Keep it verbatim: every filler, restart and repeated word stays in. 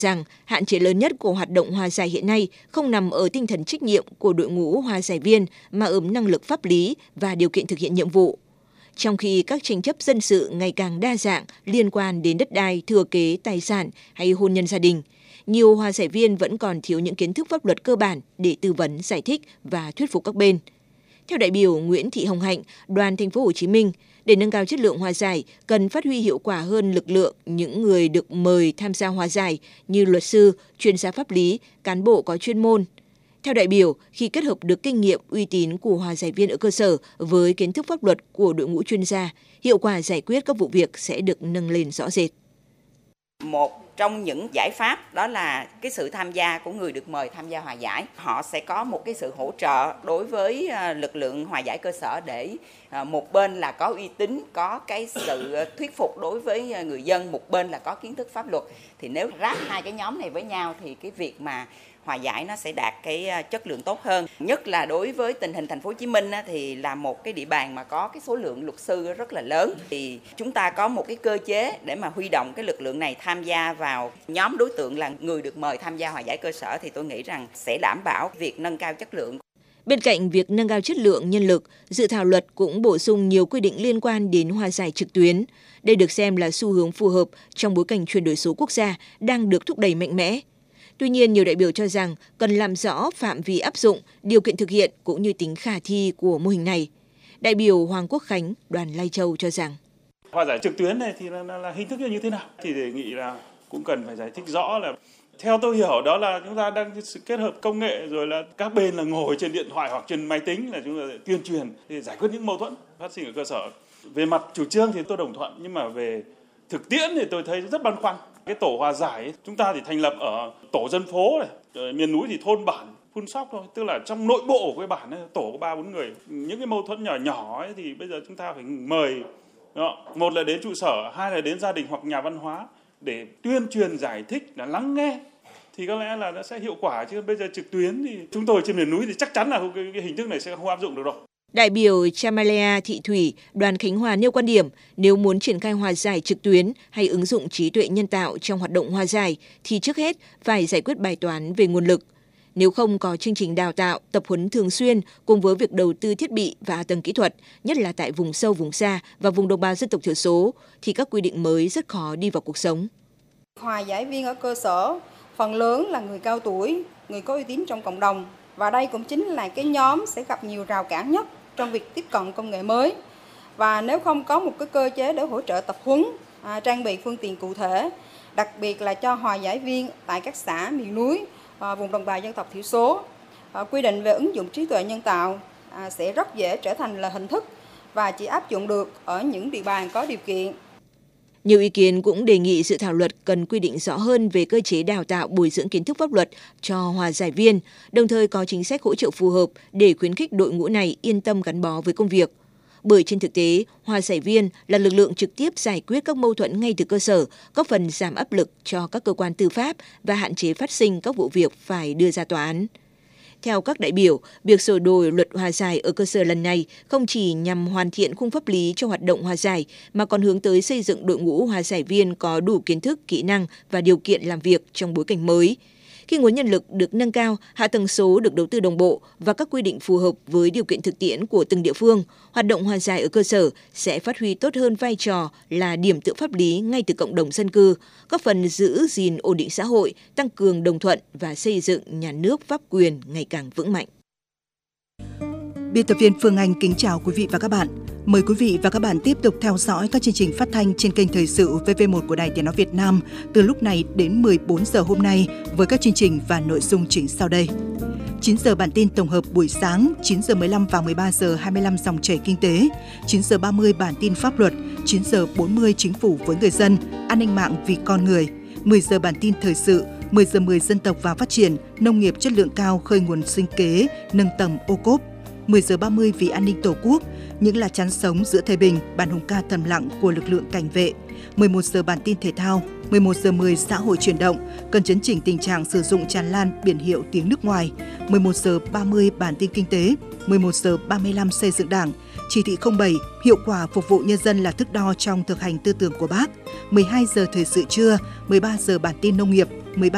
rằng hạn chế lớn nhất của hoạt động hòa giải hiện nay không nằm ở tinh thần trách nhiệm của đội ngũ hòa giải viên mà ở năng lực pháp lý và điều kiện thực hiện nhiệm vụ. Trong khi các tranh chấp dân sự ngày càng đa dạng liên quan đến đất đai, thừa kế, tài sản hay hôn nhân gia đình, nhiều hòa giải viên vẫn còn thiếu những kiến thức pháp luật cơ bản để tư vấn, giải thích và thuyết phục các bên. Theo đại biểu Nguyễn Thị Hồng Hạnh, đoàn Thành phố Hồ Chí Minh, để nâng cao chất lượng hòa giải, cần phát huy hiệu quả hơn lực lượng những người được mời tham gia hòa giải như luật sư, chuyên gia pháp lý, cán bộ có chuyên môn. Theo đại biểu, khi kết hợp được kinh nghiệm uy tín của hòa giải viên ở cơ sở với kiến thức pháp luật của đội ngũ chuyên gia, hiệu quả giải quyết các vụ việc sẽ được nâng lên rõ rệt. Một trong những giải pháp đó là cái sự tham gia của người được mời tham gia hòa giải. Họ sẽ có một cái sự hỗ trợ đối với lực lượng hòa giải cơ sở để một bên là có uy tín, có cái sự thuyết phục đối với người dân, một bên là có kiến thức pháp luật. Thì nếu ráp hai cái nhóm này với nhau thì cái việc mà hòa giải nó sẽ đạt cái chất lượng tốt hơn. Nhất là đối với tình hình Thành phố Hồ Chí Minh thì là một cái địa bàn mà có cái số lượng luật sư rất là lớn, thì chúng ta có một cái cơ chế để mà huy động cái lực lượng này tham gia vào nhóm đối tượng là người được mời tham gia hòa giải cơ sở, thì tôi nghĩ rằng sẽ đảm bảo việc nâng cao chất lượng. Bên cạnh việc nâng cao chất lượng nhân lực, dự thảo luật cũng bổ sung nhiều quy định liên quan đến hòa giải trực tuyến. Đây được xem là xu hướng phù hợp trong bối cảnh chuyển đổi số quốc gia đang được thúc đẩy mạnh mẽ. Tuy nhiên, nhiều đại biểu cho rằng cần làm rõ phạm vi áp dụng, điều kiện thực hiện cũng như tính khả thi của mô hình này. Đại biểu Hoàng Quốc Khánh, đoàn Lai Châu cho rằng hòa giải trực tuyến này thì là, là, là hình thức như thế nào? Thì đề nghị là cũng cần phải giải thích rõ là theo tôi hiểu đó là chúng ta đang kết hợp công nghệ, rồi là các bên là ngồi trên điện thoại hoặc trên máy tính là chúng ta tuyên truyền để giải quyết những mâu thuẫn phát sinh ở cơ sở. Về mặt chủ trương thì tôi đồng thuận, nhưng mà về thực tiễn thì tôi thấy rất băn khoăn. Cái tổ hòa giải chúng ta thì thành lập ở tổ dân phố này, ở miền núi thì thôn bản, phun sóc thôi, tức là trong nội bộ của cái bản ấy, tổ có ba bốn người. Những cái mâu thuẫn nhỏ nhỏ ấy thì bây giờ chúng ta phải mời đó. Một là đến trụ sở, hai là đến gia đình hoặc nhà văn hóa để tuyên truyền giải thích, là lắng nghe, thì có lẽ là nó sẽ hiệu quả. Chứ bây giờ trực tuyến thì chúng tôi trên miền núi thì chắc chắn là cái, cái hình thức này sẽ không áp dụng được đâu. Đại biểu Chamalea Thị Thủy, đoàn Khánh Hòa nêu quan điểm, nếu muốn triển khai hòa giải trực tuyến hay ứng dụng trí tuệ nhân tạo trong hoạt động hòa giải thì trước hết phải giải quyết bài toán về nguồn lực. Nếu không có chương trình đào tạo, tập huấn thường xuyên cùng với việc đầu tư thiết bị và hạ tầng kỹ thuật, nhất là tại vùng sâu, vùng xa và vùng đồng bào dân tộc thiểu số, thì các quy định mới rất khó đi vào cuộc sống. Hòa giải viên ở cơ sở phần lớn là người cao tuổi, người có uy tín trong cộng đồng, và đây cũng chính là cái nhóm sẽ gặp nhiều rào cản nhất trong việc tiếp cận công nghệ mới. Và nếu không có một cái cơ chế để hỗ trợ tập huấn, à, trang bị phương tiện cụ thể, đặc biệt là cho hòa giải viên tại các xã miền núi, à, vùng đồng bào dân tộc thiểu số, à, quy định về ứng dụng trí tuệ nhân tạo à, sẽ rất dễ trở thành là hình thức và chỉ áp dụng được ở những địa bàn có điều kiện. Nhiều ý kiến cũng đề nghị dự thảo luật cần quy định rõ hơn về cơ chế đào tạo bồi dưỡng kiến thức pháp luật cho hòa giải viên, đồng thời có chính sách hỗ trợ phù hợp để khuyến khích đội ngũ này yên tâm gắn bó với công việc. Bởi trên thực tế, hòa giải viên là lực lượng trực tiếp giải quyết các mâu thuẫn ngay từ cơ sở, góp phần giảm áp lực cho các cơ quan tư pháp và hạn chế phát sinh các vụ việc phải đưa ra tòa án. Theo các đại biểu, việc sửa đổi luật hòa giải ở cơ sở lần này không chỉ nhằm hoàn thiện khung pháp lý cho hoạt động hòa giải, mà còn hướng tới xây dựng đội ngũ hòa giải viên có đủ kiến thức, kỹ năng và điều kiện làm việc trong bối cảnh mới. Khi nguồn nhân lực được nâng cao, hạ tầng số được đầu tư đồng bộ và các quy định phù hợp với điều kiện thực tiễn của từng địa phương, hoạt động hòa giải ở cơ sở sẽ phát huy tốt hơn vai trò là điểm tựa pháp lý ngay từ cộng đồng dân cư, góp phần giữ gìn ổn định xã hội, tăng cường đồng thuận và xây dựng nhà nước pháp quyền ngày càng vững mạnh. Biên tập viên Phương Anh kính chào quý vị và các bạn. Mời quý vị và các bạn tiếp tục theo dõi các chương trình phát thanh trên kênh Thời sự vê vê một của Đài Tiếng nói Việt Nam từ lúc này đến mười bốn giờ hôm nay với các chương trình và nội dung chính sau đây. chín giờ bản tin tổng hợp buổi sáng, chín giờ mười lăm và mười ba giờ hai mươi lăm dòng chảy kinh tế, chín giờ ba mươi bản tin pháp luật, chín giờ bốn mươi chính phủ với người dân, an ninh mạng vì con người, mười giờ bản tin thời sự, mười giờ mười dân tộc và phát triển, nông nghiệp chất lượng cao khơi nguồn sinh kế, nâng tầm ô cốp, mười giờ ba mươi vì an ninh Tổ quốc, những lá chắn sống giữa thời bình, bản hùng ca thầm lặng của lực lượng cảnh vệ, mười một giờ bản tin thể thao, mười một giờ mười xã hội chuyển động, cần chấn chỉnh tình trạng sử dụng tràn lan biển hiệu tiếng nước ngoài, mười một giờ ba mươi bản tin kinh tế, mười một giờ ba mươi lăm xây dựng Đảng, chỉ thị không bảy hiệu quả phục vụ nhân dân là thước đo trong thực hành tư tưởng của Bác, mười hai giờ thời sự trưa, mười ba giờ bản tin nông nghiệp, mười ba